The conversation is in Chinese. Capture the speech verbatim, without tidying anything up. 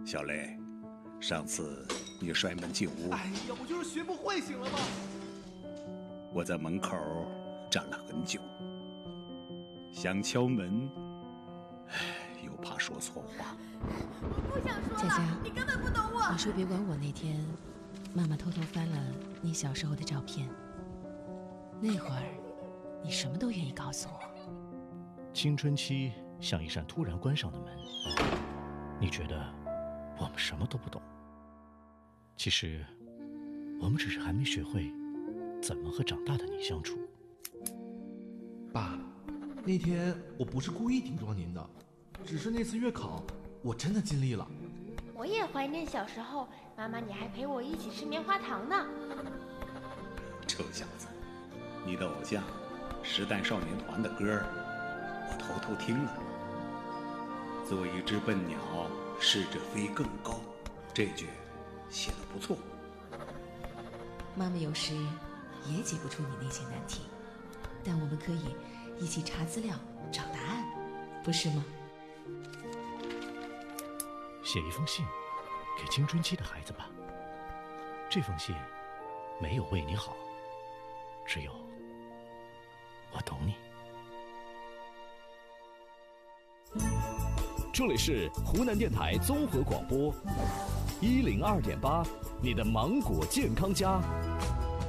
小雷，上次你摔门进屋， 哎呀，我就是学不会，醒了吗？ 我在门口站了很久，想敲门，又怕说错话。 我不想说了， 佳佳， 你根本不懂我。 你说别管我那天，妈妈偷偷翻了你小时候的照片，那会儿你什么都愿意告诉我。 青春期像一扇突然关上的门，你觉得我们什么都不懂，其实我们只是还没学会怎么和长大的你相处。 爸，那天我不是故意顶撞您的，只是那次月考我真的尽力了。 我也怀念小时候，妈妈你还陪我一起吃棉花糖呢。 臭小子，你的偶像时代少年团的歌我偷偷听了。做一只笨鸟，试着飞更高，这句写得不错。 妈妈有时也解不出你那些难题，但我们可以一起查资料找答案，不是吗？ 写一封信给青春期的孩子吧，这封信没有为你好，只有我懂你。 这里是湖南电台综合广播一零二点八，你的芒果健康家。